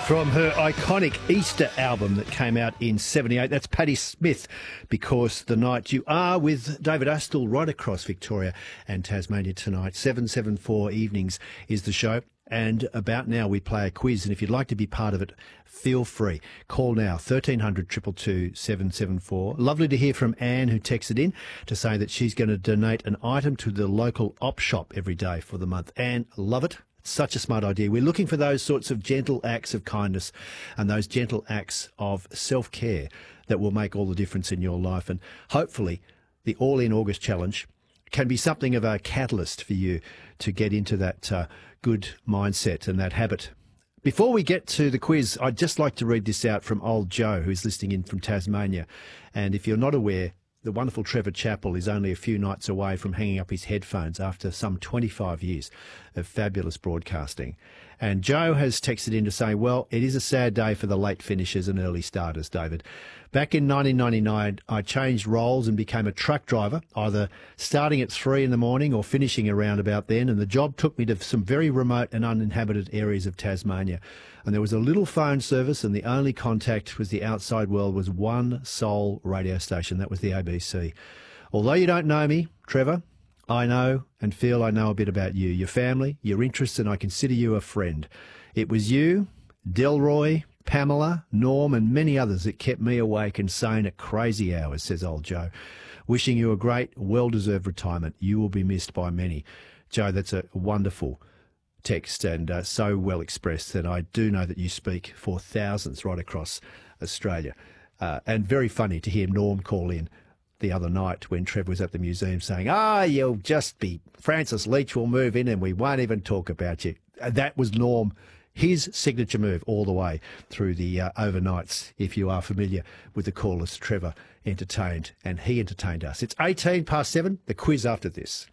From her iconic Easter album that came out in 78, that's Patti Smith, Because the Night You Are, with David Astle right across Victoria and Tasmania tonight. 774 evenings is the show. And about now we play a quiz, and if you'd like to be part of it, feel free. Call now, 1300 222 774. Lovely to hear from Anne, who texted in to say that she's going to donate an item to the local op shop every day for the month. Anne, love it. Such a smart idea. We're looking for those sorts of gentle acts of kindness and those gentle acts of self-care that will make all the difference in your life. And hopefully the All In August Challenge can be something of a catalyst for you to get into that good mindset and that habit. Before we get to the quiz, I'd just like to read this out from old Joe, who's listening in from Tasmania. And if you're not aware, the wonderful Trevor Chappell is only a few nights away from hanging up his headphones after some 25 years of fabulous broadcasting. And Joe has texted in to say, well, it is a sad day for the late finishers and early starters, David. Back in 1999, I changed roles and became a truck driver, either starting at 3 in the morning or finishing around about then, and the job took me to some very remote and uninhabited areas of Tasmania. And there was a little phone service, and the only contact with the outside world was one sole radio station. That was the ABC. Although you don't know me, Trevor, I know and feel I know a bit about you, your family, your interests, and I consider you a friend. It was you, Delroy, Pamela, Norm, and many others that kept me awake and sane at crazy hours, says old Joe. Wishing you a great, well-deserved retirement. You will be missed by many. Joe, that's a wonderful text and so well expressed, and I do know that you speak for thousands right across Australia. And very funny to hear Norm call in the other night when Trevor was at the museum saying, you'll just be, Francis Leach will move in and we won't even talk about you. That was Norm, his signature move all the way through the overnights, if you are familiar with the callers Trevor entertained, and he entertained us. It's 7:18, the quiz after this.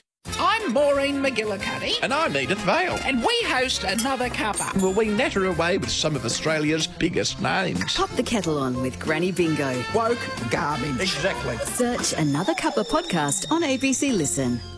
I'm Maureen McGillicuddy. And I'm Edith Vale. And we host Another Cuppa. Will we natter away with some of Australia's biggest names? Pop the kettle on with Granny Bingo. Woke garbage. Exactly. Search Another Cuppa podcast on ABC Listen.